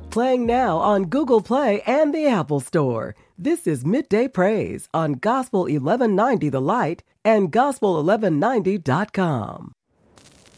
Playing now on Google Play and the Apple Store. This is Midday Praise on Gospel 1190 The Light and Gospel1190.com.